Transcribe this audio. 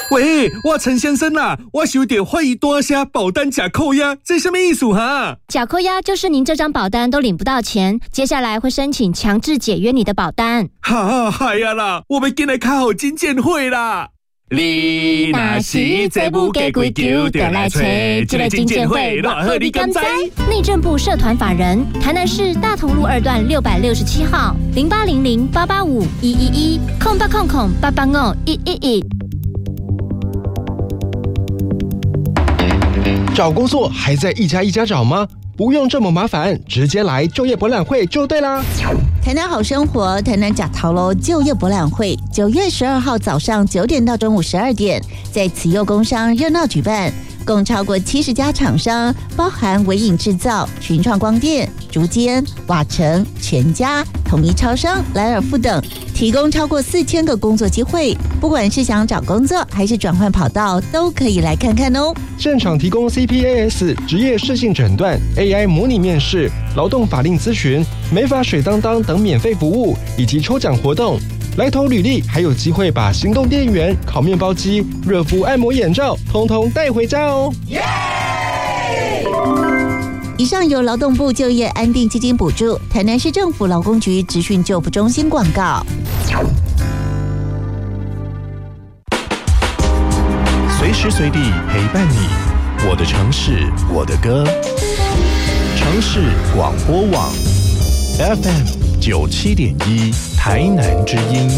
喂，我陈先生啦，我有点怀疑多些保单假扣押，这什么意思哈？ 假扣押就是您这张保单都领不到钱，接下来会申请强制解约你的保单。 嗨呀啦，我们今来开好金鉴会啦。 你若是再不给规矩，就来找这个金鉴会，偌好你敢知？ 内政部社团法人，台南市大同路2段667号08008851110800885111。 找工作还在一家一家找吗？不用这么麻烦，直接来就业博览会就对啦。 台南好生活，台南假桃楼就业博览会9月12号早上9点到中午12点，在慈幼工商热闹举办，共超过70家厂商，包含微影制造、群创光电、竹间、瓦城、全家、统一超商、莱尔富等，提供超过4000个工作机会。不管是想找工作还是转换跑道，都可以来看看哦。 现场提供 CPAS 职业适性诊断、AI 模拟面试、劳动法令咨询、美发水当当等免费服务，以及抽奖活动。来投履历还有机会把行动电源、烤面包机、热敷按摩眼罩通通带回家哦。 以上由劳动部就业安定基金补助，台南市政府劳工局职训就服中心广告。 随时随地陪伴你，我的城市，我的歌。城市广播网 FM 97.1，台南之音。